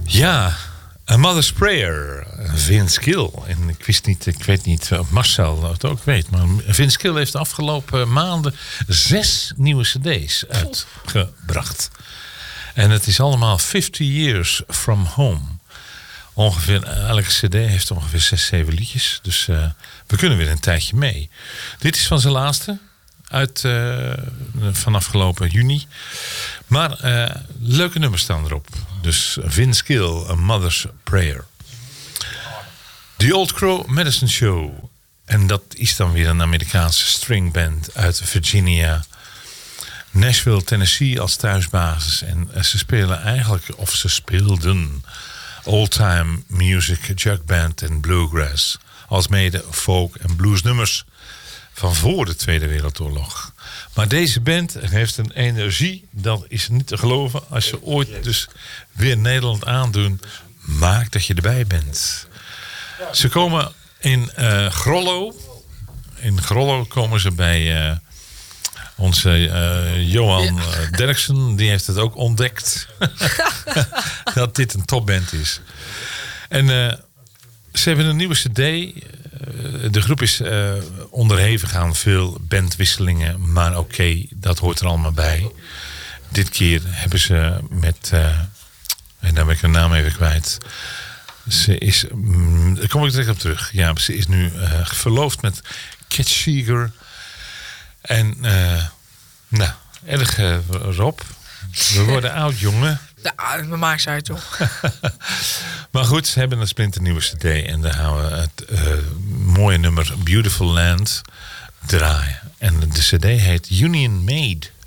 Ja, A Mother's Prayer, Vince Gill. En ik weet niet of Marcel het ook weet, maar Vince Gill heeft de afgelopen maanden 6 nieuwe cd's uitgebracht. En het is allemaal 50 Years From Home. Ongeveer, elke cd heeft ongeveer 6, 7 liedjes. Dus we kunnen weer een tijdje mee. Dit is van zijn laatste. Van afgelopen juni. Maar leuke nummers staan erop. Dus Vince Gill, A Mother's Prayer. The Old Crow Medicine Show. En dat is dan weer een Amerikaanse stringband uit Virginia. Nashville, Tennessee als thuisbasis. En ze spelen eigenlijk, of ze speelden, old-time music, jugband en bluegrass. Alsmede folk en bluesnummers van voor de Tweede Wereldoorlog. Maar deze band heeft een energie, dat is niet te geloven. Als je ooit dus weer Nederland aandoen, maak dat je erbij bent. Ze komen in Grollo. In Grollo komen ze bij onze Johan Derksen. Die heeft het ook ontdekt. Dat dit een topband is. En ze hebben een nieuwe cd. De groep is onderhevig aan veel bandwisselingen. Maar oké, dat hoort er allemaal bij. Dit keer hebben ze met... en daar ben ik haar naam even kwijt. Ze is... daar kom ik direct op terug. Ja, ze is nu verloofd met Cat Seeger. En... nou, erg Rob. We worden oud, jongen. Ja, dat maakt ze uit, toch? Maar goed, ze hebben een splinternieuwe cd. En daar gaan we het mooie nummer Beautiful Land draaien. En de cd heet Union Made.